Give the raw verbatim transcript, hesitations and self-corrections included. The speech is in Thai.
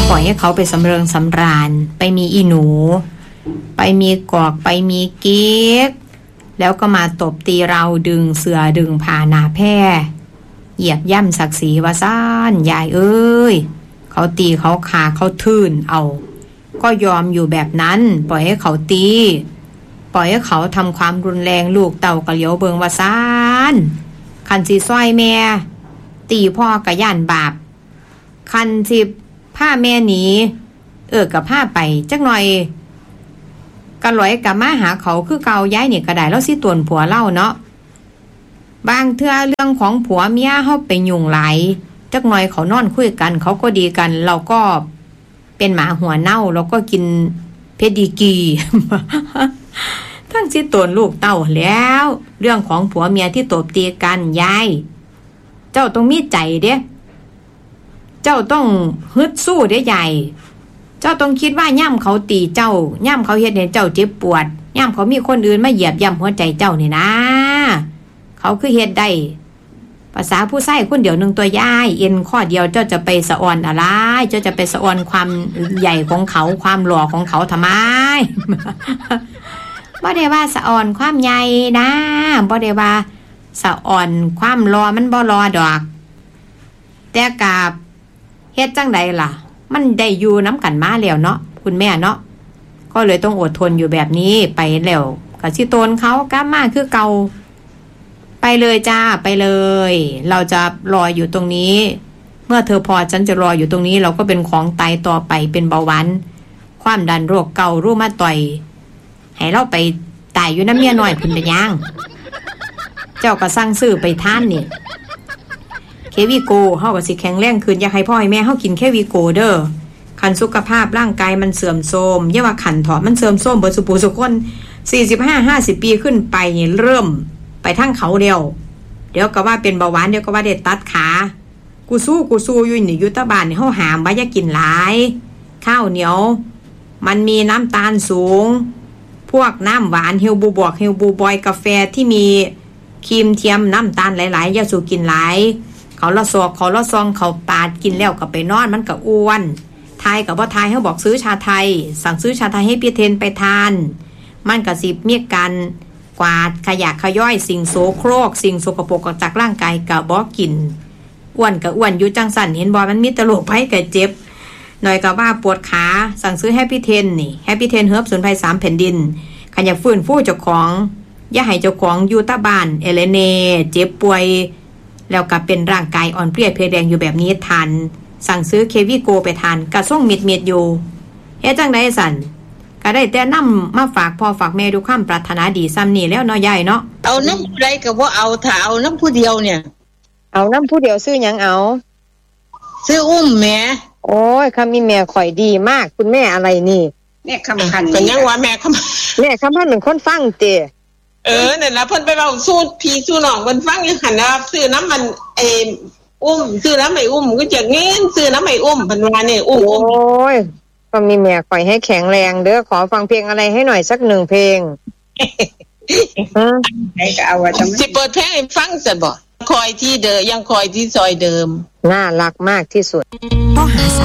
ปล่อยให้เขาไปสำเริงสำราญไปมีอีหนูไปมีกอกไปมีเก๊กแล้วก็มาตบตีเราดึงเสือดึงผ่าหนาแพร่เหยียบย่ำศักดิ์ศรีว่าซ่านยายเอ้ยเขาตีเขาขาเขาทื่นเอาก็ยอมอยู่แบบนั้นปล่อยให้เขาตีปล่อยให้เขาทำความรุนแรงลูกเต่ากะเหลียวเบิงว่าซ่านคันสิซ้อยแม่ตีพ่อกะย่านบาปคันสิผ้าแม่หนีเออกับผ้าไปจักหน่อยกะหลอยกับมาหาเขาคือเกาย้ายเนี่ยกระไดแล้วสิตวนผัวเล่าเนาะบางเทื่อเรื่องของผัวเมียเฮาไปยุ่งหลายจักหน่อยเขานอนคุยกันเขาก็ดีกันเราก็เป็นหมาหัวเน่าเราก็กินเพดิกี ทั้งสิตวนลูกเต้าแล้วเรื่องของผัวเมียที่ตบตีกันยายเจ้าต้องมีใจเด้เจ้าต้องฮึดสู้เด้ใหญ่เจ้าต้องคิดว่าย่ำเขาตีเจ้าย่ำเขาเฮ็ดให้เจ้าเจ็บปวดย่ำเขามีคนอื่นมาเหยียบย่ำหัวใจเจ้านี่นะเขาคือเฮ็ดได้ภาษาผู้ใส่คนเดียวหนึ่งตัวย่ายเอ็นข้อเดียวเจ้าจะไปสะออนอะไรเจ้าจะไปสะออนความใหญ่ของเขาความหล่อของเขาทำไม บ่ได้ว่าสะออนความใหญ่นะบ่ได้ว่าสะออนความหล่อมันบ่หล่อดอกแต่กับเฮ็ดจังใดล่ะมันได้อยู่น้ำกันมาแล้วเนาะคุณแม่เนาะก็เลยต้องอดทนอยู่แบบนี้ไปแล้วก็สิโตนเขากล้ามาคือเก่าไปเลยจ้าไปเลยเราจะรออยู่ตรงนี้เมื่อเธอพอฉันจะรออยู่ตรงนี้เราก็เป็นของตายต่อไปเป็นเบาหวานความดันโรคเก่ารู้มาต่อยให้เราไปตายอยู่น้ำเมียน้อยพุ่นเป็นยังเจ้าก็สั่งซื้อไปท่านนี่เควีโกเฮาก็สิแข็งแรงขึ้นอยากให้พ่อให้แม่เฮากินเควีโกเด้อคันสุขภาพร่างกายมันเสื่อมโทรมอย่าว่าขันเถาะมันเสื่อมโทรมเบิดสุปูสุคนสี่สิบห้า ห้าสิบปีขึ้นไปนี่เริ่มไปทั้งเขาเดียวเดี๋ยวก็ว่าเป็นเบาหวานเดี๋ยวก็ว่าได้ตัดขากูสู้กูสู้อยู่นี่อยู่ตะบ้านนี่เฮาหามว่าอย่ากินหลายข้าวเหนียวมันมีน้ำตาลสูงพวกน้ำหวานเฮลบูบวกเฮลบูบอยกาแฟที่มีครีมเทียมน้ำตาลหลายๆอย่าสูกินหลายเขาละซอกเขาละซองเขาปาดกินแล้วก็ไปนอนมันก็อ้วนไทยกับว่าไทยเขาบอกซื้อชาไทยสั่งซื้อชาไทยให้พี่เทนไปทานมันก็สิบเมียกันกวาดขยะขย่อยสิ่งโสโครกสิ่งสกปรกจากร่างกายกับบ่กินอ้วนกับอ้วนอยู่จังสันเห็นบ่มันมีตลกไผกับเจ็บหน่อยกับว่าปวดขาสั่งซื้อแฮปปี้เทนนี่แฮปปี้เทนเฮิร์บสูนไพรสามแผ่นดินขันอยากฟื้นฟูเจ้าของอย่าให้เจ้าของอยู่ตาบ้านเอเลเนเจ็บป่วยแล้วก็เป็นร่างกายอ่อนเพลียเพลียแดงอยู่แบบนี้ทานสั่งซื้อเควีโกไปทานกระส่งมิดมิดอยู่เฮ็ดจังได๋สั่นก็ได้แต่นำมาฝากพ่อฝากแม่ดูความปรารถนาดีซ้ำนี่แล้วเนาะยายเนาะเอาน้ำผู้ใดก็บ่เอาถ้าเอาน้ำผู้เดียวเนี่ยเอาน้ำผู้เดียวซื้อหยังเอาซื้ออุ้มแม่โอ้ยคำมีแม่ข่อยดีมากคุณแม่อะไรนี่แม่คำพันก็ยังว่าแม่คำแม่คำพันเป็นคนฟังเตเออนั่นล่ะเพิ่นไปเว้าสู้พี่สู้น้องเพิ่นฟังอยู่หั่นน่ะซื้อน้ำมันไอ้อุ้มซื้อน้ำไอ้อุ้มก็จะเงินซื้อน้ำไอ้อุ้มเพิ่นว่านี่อุ้มโอ้ยก็มีแม่ข่อยให้แข็งแรงเด้อขอฟังเพลงอะไรให้หน่อยสักหนึ่งเพลงฮะให้ก็เอาว่าจังสิเปิดเพลงให้ฟังซะบ่คอยที่เดิมยังคอยที่ซอยเดิมน่ารักมากที่สุดพ่อหาสา